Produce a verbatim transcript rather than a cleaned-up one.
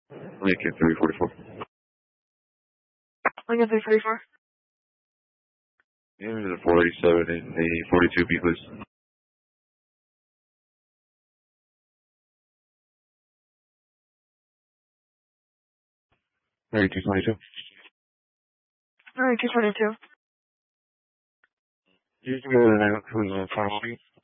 Lincoln three forty-four. Lincoln three forty-four. Give me the four eighty-seven and the forty-two B, please. thirty-two twenty-two. thirty-two twenty-two. You can go to the nine, who's on final.